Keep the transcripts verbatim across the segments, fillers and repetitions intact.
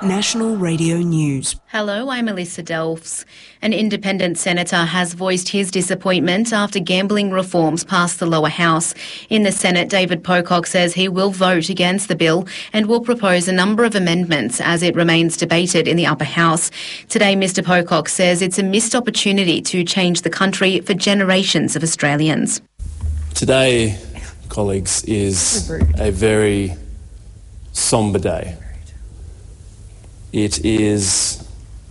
National Radio News. Hello, I'm Alyssa Delfs. An independent senator has voiced his disappointment after gambling reforms passed the lower house. In the Senate, David Pocock says he will vote against the bill and will propose a number of amendments as it remains debated in the upper house. Today, Mr Pocock says it's a missed opportunity to change the country for generations of Australians. Today, colleagues, is a very sombre day. It is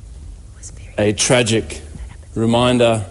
a tragic reminder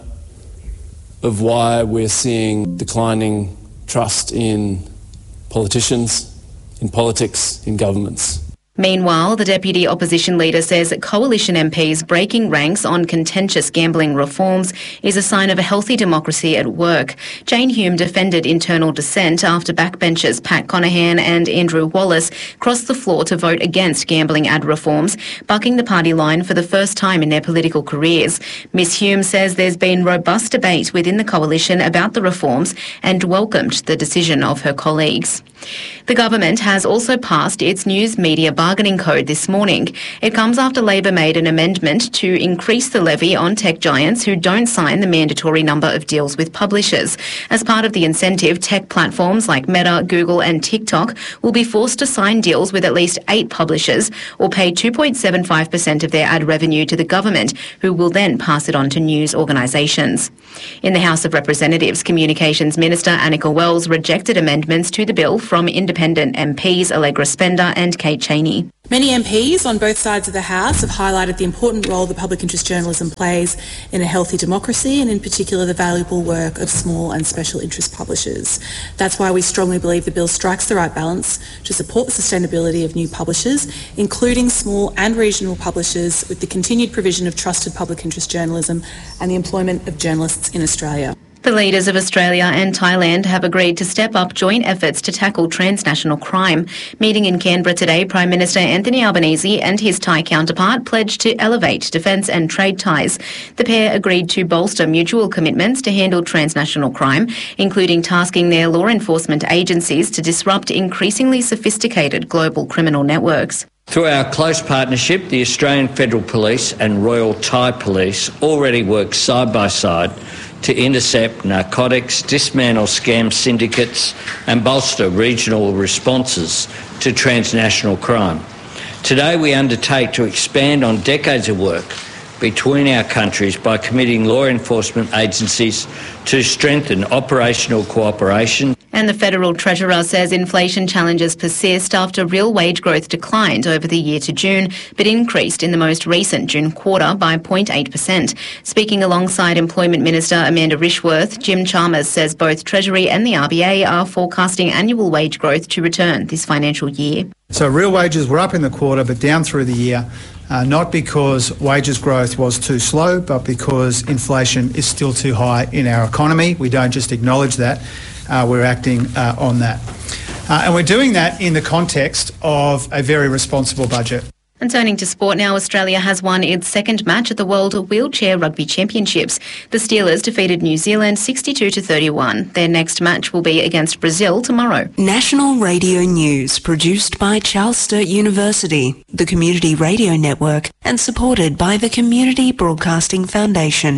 of why we're seeing declining trust in politicians, in politics, in governments. Meanwhile, the Deputy Opposition Leader says that Coalition M Ps breaking ranks on contentious gambling reforms is a sign of a healthy democracy at work. Jane Hume defended internal dissent after backbenchers Pat Conahan and Andrew Wallace crossed the floor to vote against gambling ad reforms, bucking the party line for the first time in their political careers. Miss Hume says there's been robust debate within the coalition about the reforms and welcomed the decision of her colleagues. The government has also passed its news media bargaining code this morning. It comes after Labor made an amendment to increase the levy on tech giants who don't sign the mandatory number of deals with publishers. As part of the incentive, tech platforms like Meta, Google and TikTok will be forced to sign deals with at least eight publishers or pay two point seven five percent of their ad revenue to the government, who will then pass it on to news organisations. In the House of Representatives, Communications Minister Annika Wells rejected amendments to the bill from independent M Ps Allegra Spender and Kate Chaney. Many M Ps on both sides of the House have highlighted the important role that public interest journalism plays in a healthy democracy, and in particular the valuable work of small and special interest publishers. That's why we strongly believe the bill strikes the right balance to support the sustainability of new publishers, including small and regional publishers, with the continued provision of trusted public interest journalism and the employment of journalists in Australia. The leaders of Australia and Thailand have agreed to step up joint efforts to tackle transnational crime. Meeting in Canberra today, Prime Minister Anthony Albanese and his Thai counterpart pledged to elevate defence and trade ties. The pair agreed to bolster mutual commitments to handle transnational crime, including tasking their law enforcement agencies to disrupt increasingly sophisticated global criminal networks. Through our close partnership, the Australian Federal Police and Royal Thai Police already work side by side to intercept narcotics, dismantle scam syndicates and bolster regional responses to transnational crime. Today we undertake to expand on decades of work between our countries by committing law enforcement agencies to strengthen operational cooperation. And the Federal Treasurer says inflation challenges persist after real wage growth declined over the year to June, but increased in the most recent June quarter by zero point eight percent. Speaking alongside Employment Minister Amanda Rishworth, Jim Chalmers says both Treasury and the R B A are forecasting annual wage growth to return this financial year. So real wages were up in the quarter but down through the year. Uh, not because wages growth was too slow, but because inflation is still too high in our economy. We don't just acknowledge that, uh, we're acting uh, on that. Uh, and we're doing that in the context of a very responsible budget. And turning to sport now, Australia has won its second match at the World Wheelchair Rugby Championships. The Steelers defeated New Zealand sixty-two to thirty-one. Their next match will be against Brazil tomorrow. National Radio News, produced by Charles Sturt University, the Community Radio Network, and supported by the Community Broadcasting Foundation.